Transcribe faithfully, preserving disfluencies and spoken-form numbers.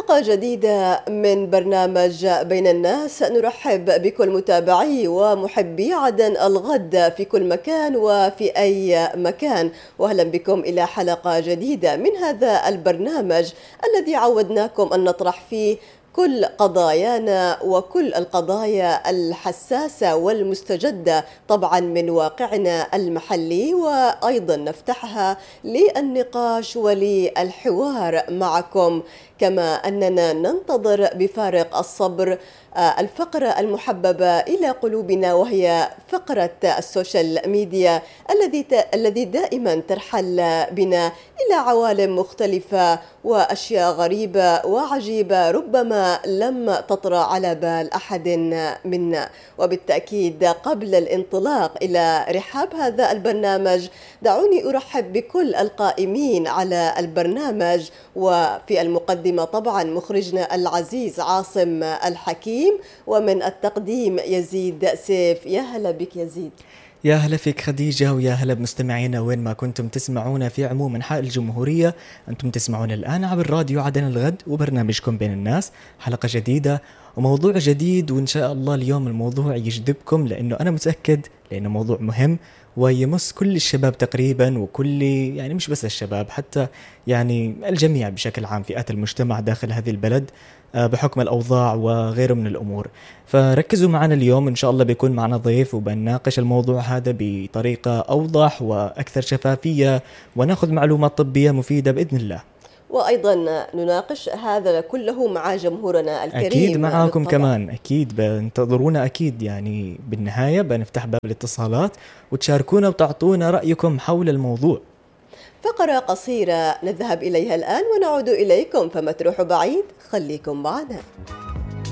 حلقة جديدة من برنامج بين الناس. نرحب بكل متابعي ومحبي عدن الغد في كل مكان وفي أي مكان، وأهلا بكم إلى حلقة جديدة من هذا البرنامج الذي عودناكم أن نطرح فيه كل قضايانا وكل القضايا الحساسة والمستجدة طبعا من واقعنا المحلي، وأيضا نفتحها للنقاش وللحوار معكم، كما أننا ننتظر بفارق الصبر الفقرة المحببة إلى قلوبنا وهي فقرة السوشيال ميديا الذي الذي دائما ترحل بنا إلى عوالم مختلفة وأشياء غريبة وعجيبة ربما لم تطرأ على بال أحد منا. وبالتأكيد قبل الانطلاق إلى رحاب هذا البرنامج دعوني أرحب بكل القائمين على البرنامج، وفي المقدمة طبعا مخرجنا العزيز عاصم الحكيم، ومن التقديم يزيد سيف. يا هلا بك يزيد. يا هلا فيك خديجة، ويا هلا بمستمعينا وين ما كنتم تسمعونا في عموم أنحاء الجمهورية. أنتم تسمعون الآن عبر راديو عدن الغد وبرنامجكم بين الناس، حلقة جديدة وموضوع جديد، وإن شاء الله اليوم الموضوع يجذبكم لأنه أنا متأكد لأنه موضوع مهم ويمس كل الشباب تقريبا، وكل يعني مش بس الشباب، حتى يعني الجميع بشكل عام، فئات المجتمع داخل هذه البلد بحكم الأوضاع وغيره من الأمور. فركزوا معنا اليوم، إن شاء الله بيكون معنا ضيف وبنناقش الموضوع هذا بطريقة أوضح وأكثر شفافية، ونأخذ معلومات طبية مفيدة بإذن الله. وأيضا نناقش هذا كله مع جمهورنا الكريم. أكيد معاكم بالطبع. كمان أكيد بنتظرونا، أكيد يعني بالنهاية بنفتح باب الاتصالات وتشاركونا وتعطونا رأيكم حول الموضوع. فقرة قصيرة نذهب إليها الآن ونعود إليكم، فما تروحوا بعيد، خليكم معنا.